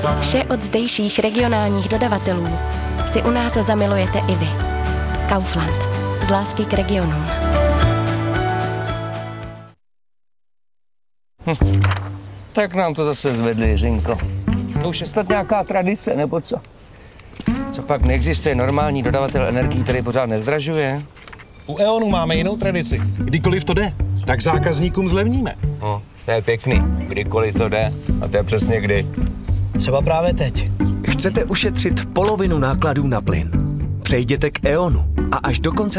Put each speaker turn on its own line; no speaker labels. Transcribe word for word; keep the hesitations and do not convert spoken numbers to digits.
Vše od zdejších regionálních dodavatelů si u nás zamilujete i vy. Kaufland. Z lásky k regionům.
Hm. Tak nám to zase zvedli, Jiřinko. To už je snad nějaká tradice, nebo co? Co pak, neexistuje normální dodavatel energií, který pořád nezdražuje?
U E.ONu máme jinou tradici. Kdykoliv to jde, tak zákazníkům zlevníme.
No, to je pěkný. Kdykoliv to jde. A to je přesně kdy.
Třeba právě teď.
Chcete ušetřit polovinu nákladů na plyn? Přejděte k E.ONu a až do konce